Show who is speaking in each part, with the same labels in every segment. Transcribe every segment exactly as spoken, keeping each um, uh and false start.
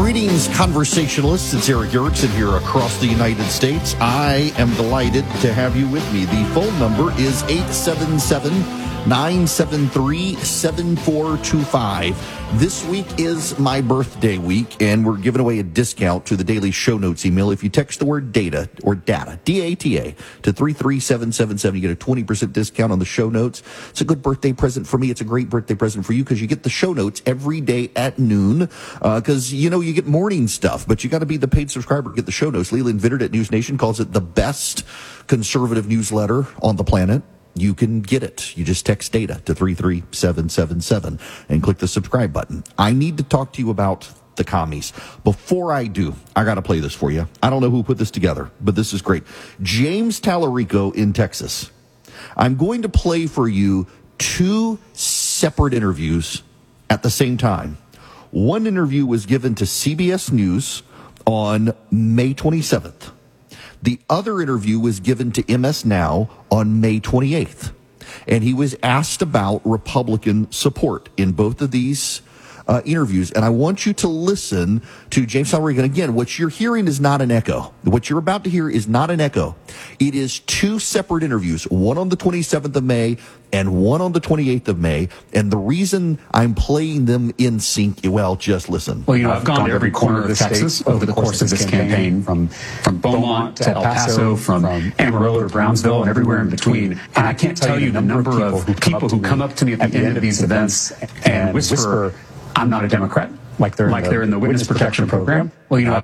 Speaker 1: Greetings, conversationalists. It's Erick Erickson here across the United States. I am delighted to have you with me. The phone number is eight seven seven, nine seven three, seven four two five. This week is my birthday week, and we're giving away a discount to the Daily Show Notes email. If you text the word data or data, D A T A, to three three seven seven seven, you get a twenty percent discount on the show notes. It's a good birthday present for me. It's a great birthday present for you because you get the show notes every day at noon. Because, uh, you know, you get morning stuff, but you got to be the paid subscriber to get the show notes. Leland Vittert at News Nation calls it the best conservative newsletter on the planet. You can get it. You just text data to three three seven seven seven and click the subscribe button. I need to talk to you about the commies. Before I do, I got to play this for you. I don't know who put this together, but this is great. James Tallarico in Texas. I'm going to play for you two separate interviews at the same time. One interview was given to C B S News on May twenty-seventh. The other interview was given to M S Now on May twenty-eighth. And he was asked about Republican support in both of these uh, interviews. And I want you to listen to James Tallarico. And again, what you're hearing is not an echo. What you're about to hear is not an echo. It is two separate interviews, one on the twenty-seventh of May and one on the twenty-eighth of May. And the reason I'm playing them in sync, well, just listen.
Speaker 2: Well, you know, I've gone to every corner of Texas over the course of this campaign, from, from Beaumont to El Paso, from Amarillo to Brownsville, and everywhere in between. And I can't tell you the number of people who come up to me at the end of these events and whisper, I'm not a Democrat, like they're, like they're in the witness protection program. Well, you know,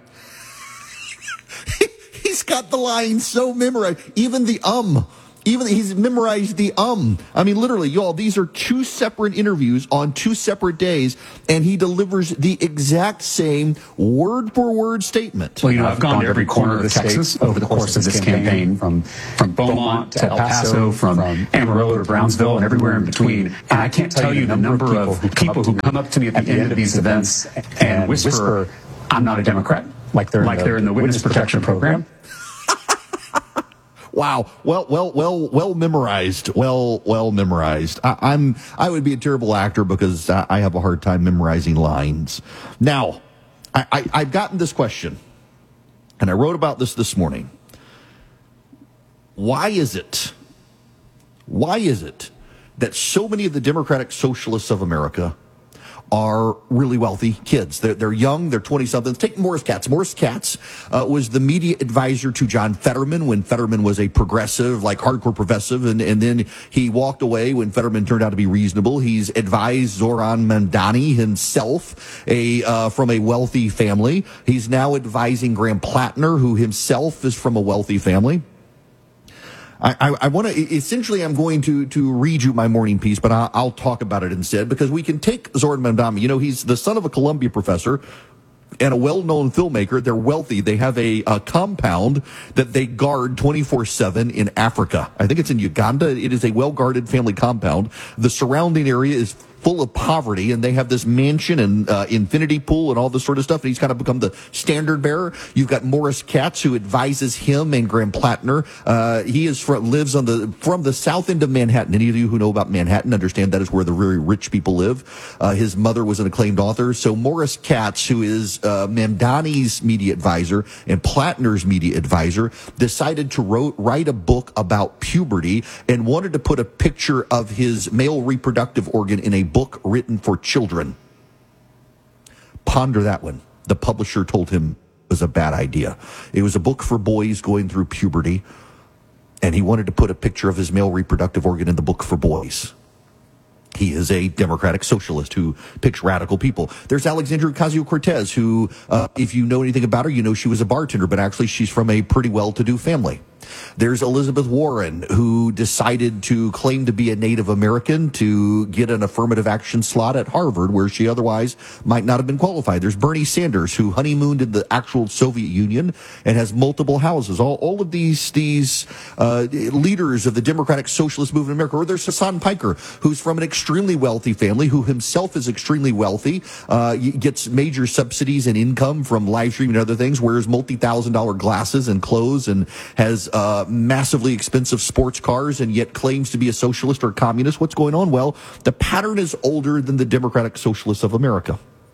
Speaker 1: he's got the line so memorized. Even the um. Even he's memorized the um. I mean, literally, y'all, these are two separate interviews on two separate days, and he delivers the exact same word-for-word statement.
Speaker 2: Well, you know, I've gone to every corner of Texas over the course of this campaign, from, from Beaumont to El Paso, from Amarillo to Brownsville, and everywhere in between. And I can't tell you the number of people who come up to me at the end of these events and whisper, I'm not a Democrat, like they're, like they're in the witness protection program.
Speaker 1: Wow. Well, well, well, well memorized. Well, well memorized. I, I'm, I would be a terrible actor because I, I have a hard time memorizing lines. Now, I, I, I've gotten this question, and I wrote about this this morning. Why is it, why is it that so many of the Democratic Socialists of America are really wealthy kids? They're, they're young, they're twenty-somethings. Take Morris Katz. Morris Katz uh, was the media advisor to John Fetterman when Fetterman was a progressive, like hardcore progressive, and, and then he walked away when Fetterman turned out to be reasonable. He's advised Zoran Mamdani himself, a uh, from a wealthy family. He's now advising Graham Plattner, who himself is from a wealthy family. I, I, I want to, essentially, I'm going to, to read you my morning piece, but I, I'll talk about it instead, because we can take Zoran Mamdani. You know, he's the son of a Columbia professor and a well-known filmmaker. They're wealthy. They have a, a compound that they guard twenty-four seven in Africa. I think it's in Uganda. It is a well-guarded family compound. The surrounding area is full of poverty, and they have this mansion and uh, infinity pool and all this sort of stuff, and he's kind of become the standard bearer. You've got Morris Katz, who advises him, and Graham Plattner. Uh, he is from, lives on the from the south end of Manhattan. Any of you who know about Manhattan understand that is where the very rich people live. Uh, his mother was an acclaimed author. So Morris Katz, who is uh, Mamdani's media advisor and Plattner's media advisor, decided to wrote, write a book about puberty and wanted to put a picture of his male reproductive organ in a book written for children. Ponder that one. The publisher told him it was a bad idea. It was a book for boys going through puberty, and he wanted to put a picture of his male reproductive organ in the book for boys. He is a democratic socialist who picks radical people. There's Alexandria Ocasio-Cortez, who, uh, if you know anything about her, you know she was a bartender, but actually she's from a pretty well-to-do family. There's Elizabeth Warren, who decided to claim to be a Native American to get an affirmative action slot at Harvard, where she otherwise might not have been qualified. There's Bernie Sanders, who honeymooned in the actual Soviet Union and has multiple houses. All, all of these these uh, leaders of the Democratic Socialist Movement in America. Or there's Hassan Piker, who's from an extremely wealthy family, who himself is extremely wealthy, uh, gets major subsidies and income from live streaming and other things, wears multi-thousand dollar glasses and clothes, and has uh, massively expensive sports cars, and yet claims to be a socialist or a communist. What's going on? Well, the pattern is older than the Democratic Socialists of America.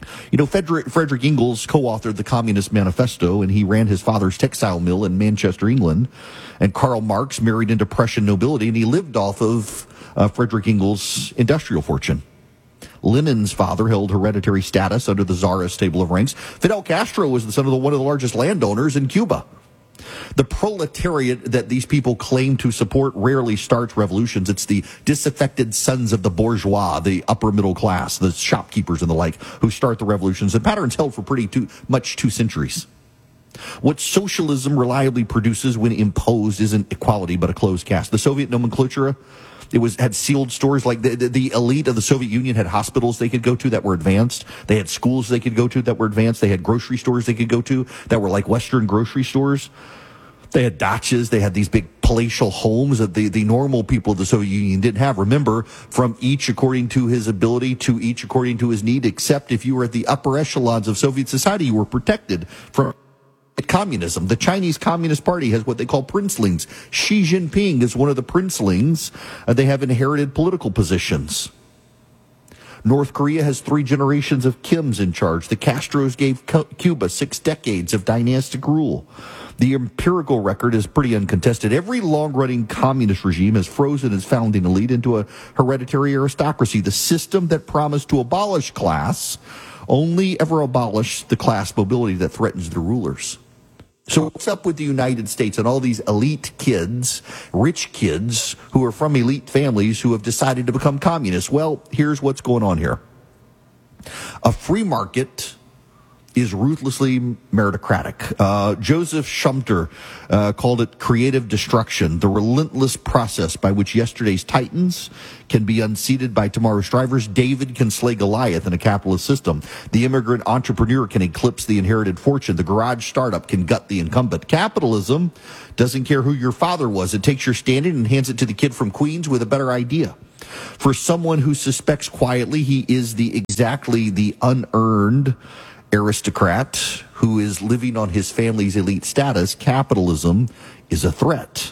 Speaker 1: You know, Frederick, Frederick Engels co-authored the Communist Manifesto, and he ran his father's textile mill in Manchester, England. And Karl Marx married into Prussian nobility, and he lived off of uh, Frederick Engels' industrial fortune. Lenin's father held hereditary status under the Tsarist table of ranks. Fidel Castro was the son of the, one of the largest landowners in Cuba. The proletariat that these people claim to support rarely starts revolutions. It's the disaffected sons of the bourgeois, the upper middle class, the shopkeepers and the like, who start the revolutions. And patterns held for pretty too, much two centuries. What socialism reliably produces when imposed isn't equality, but a closed caste. The Soviet nomenclature, it was had sealed stores. Like the, the, the elite of the Soviet Union had hospitals they could go to that were advanced. They had schools they could go to that were advanced. They had grocery stores they could go to that were like Western grocery stores. They had dachas. They had these big palatial homes that the, the normal people of the Soviet Union didn't have. Remember, from each according to his ability to each according to his need, except if you were at the upper echelons of Soviet society, you were protected from communism. The Chinese Communist Party has what they call princelings. Xi Jinping is one of the princelings. Uh, they have inherited political positions. North Korea has three generations of Kims in charge. The Castros gave Cuba six decades of dynastic rule. The empirical record is pretty uncontested. Every long-running communist regime has frozen its founding elite into a hereditary aristocracy. The system that promised to abolish class only ever abolished the class mobility that threatens the rulers. So what's up with the United States and all these elite kids, rich kids, who are from elite families who have decided to become communists? Well, here's what's going on here. A free market is ruthlessly meritocratic. Uh, Joseph Schumpeter uh, called it creative destruction, the relentless process by which yesterday's titans can be unseated by tomorrow's strivers. David can slay Goliath in a capitalist system. The immigrant entrepreneur can eclipse the inherited fortune. The garage startup can gut the incumbent. Capitalism doesn't care who your father was. It takes your standing and hands it to the kid from Queens with a better idea. For someone who suspects quietly he is the exactly the unearned aristocrat who is living on his family's elite status, capitalism is a threat.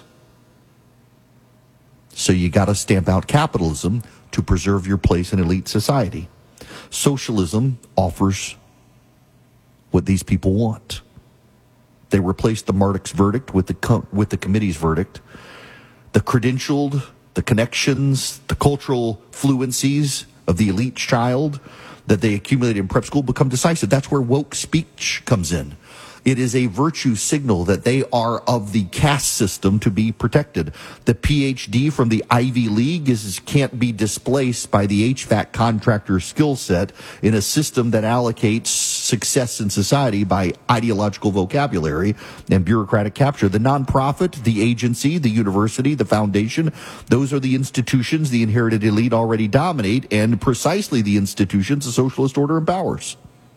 Speaker 1: So you got to stamp out capitalism to preserve your place in elite society. Socialism offers what these people want. They replaced the Marduk's verdict with the com- with the committee's verdict. The credentialed, the connections, the cultural fluencies of the elite child that they accumulated in prep school become decisive. That's where woke speech comes in. It is a virtue signal that they are of the caste system to be protected. The P H D from the Ivy League is can't be displaced by the H V A C contractor skill set in a system that allocates success in society by ideological vocabulary and bureaucratic capture. The nonprofit, the agency, the university, the foundation, those are the institutions the inherited elite already dominate, and precisely the institutions the socialist order empowers.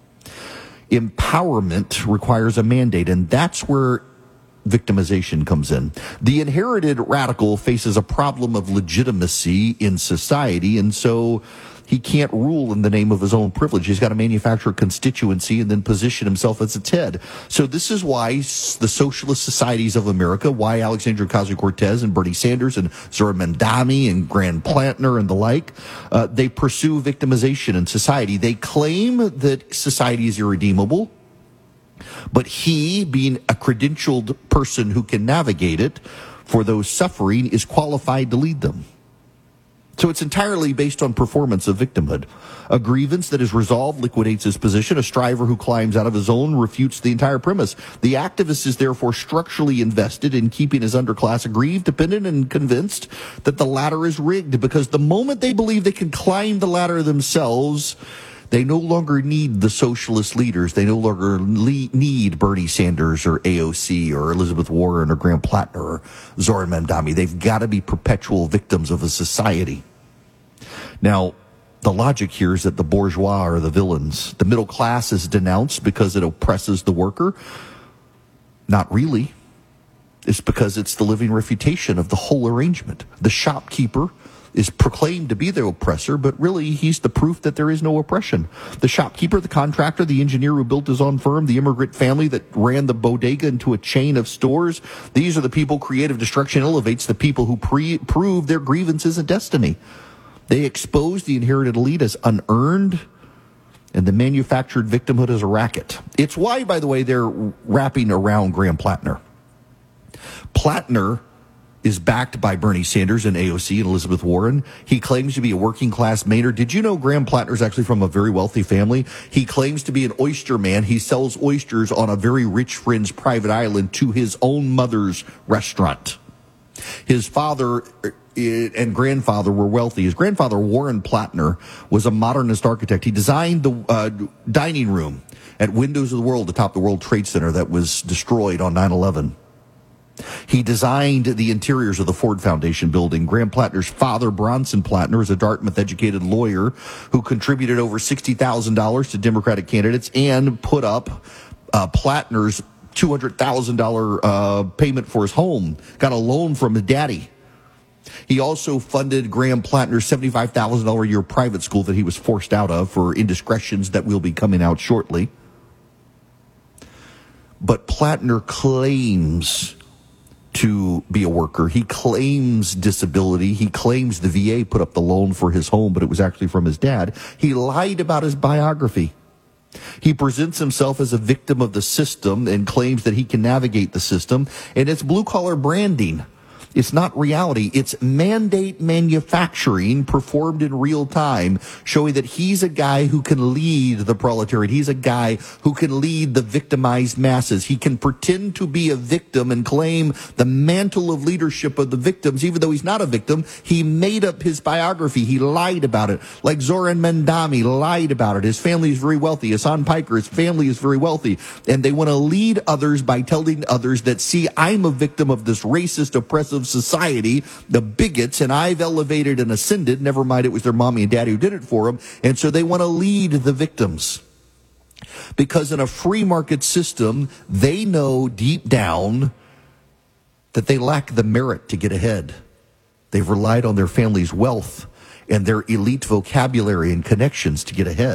Speaker 1: Empowerment requires a mandate, and that's where victimization comes in. The inherited radical faces a problem of legitimacy in society, and so he can't rule in the name of his own privilege. He's got to manufacture a constituency and then position himself as its head. So this is why the socialist societies of America, why Alexandria Ocasio-Cortez and Bernie Sanders and Zora Mandami and Graham Plantner and the like, uh, they pursue victimization in society. They claim that society is irredeemable, but he, being a credentialed person who can navigate it for those suffering, is qualified to lead them. So it's entirely based on performance of victimhood. A grievance that is resolved liquidates his position. A striver who climbs out of his own refutes the entire premise. The activist is therefore structurally invested in keeping his underclass aggrieved, dependent, and convinced that the ladder is rigged, because the moment they believe they can climb the ladder themselves, they no longer need the socialist leaders. They no longer le- need Bernie Sanders or A O C or Elizabeth Warren or Graham Plantner or Zora Mandami. They've got to be perpetual victims of a society. Now, the logic here is that the bourgeois are the villains. The middle class is denounced because it oppresses the worker. Not really. It's because it's the living refutation of the whole arrangement. The shopkeeper is proclaimed to be the oppressor, but really he's the proof that there is no oppression. The shopkeeper, the contractor, the engineer who built his own firm, the immigrant family that ran the bodega into a chain of stores, these are the people creative destruction elevates, the people who pre- prove their grievances and destiny. They expose the inherited elite as unearned and the manufactured victimhood is a racket. It's why, by the way, they're wrapping around Graham Plattner. Plattner is backed by Bernie Sanders and A O C and Elizabeth Warren. He claims to be a working-class Mainer. Did you know Graham Plattner is actually from a very wealthy family? He claims to be an oyster man. He sells oysters on a very rich friend's private island to his own mother's restaurant. His father and grandfather were wealthy. His grandfather, Warren Plattner, was a modernist architect. He designed the uh, dining room at Windows of the World atop the World Trade Center that was destroyed on nine eleven. He designed the interiors of the Ford Foundation building. Graham Plattner's father, Bronson Plattner, is a Dartmouth-educated lawyer who contributed over sixty thousand dollars to Democratic candidates and put up uh, Plattner's two hundred thousand dollars uh, payment for his home, got a loan from his daddy. He also funded Graham Plattner's seventy-five thousand dollars a year private school that he was forced out of for indiscretions that will be coming out shortly. But Plattner claims to be a worker. He claims disability. He claims the V A put up the loan for his home, but it was actually from his dad. He lied about his biography. He presents himself as a victim of the system and claims that he can navigate the system. And it's blue-collar branding. It's not reality. It's mandate manufacturing performed in real time, showing that he's a guy who can lead the proletariat. He's a guy who can lead the victimized masses. He can pretend to be a victim and claim the mantle of leadership of the victims, even though he's not a victim. He made up his biography. He lied about it. Like Zoran Mandami lied about it. His family is very wealthy. Hassan Piker, his family is very wealthy. And they want to lead others by telling others that, see, I'm a victim of this racist, oppressive society, the bigots, and I've elevated and ascended. Never mind, it was their mommy and daddy who did it for them. And so they want to lead the victims. Because in a free market system, they know deep down that they lack the merit to get ahead. They've relied on their family's wealth and their elite vocabulary and connections to get ahead.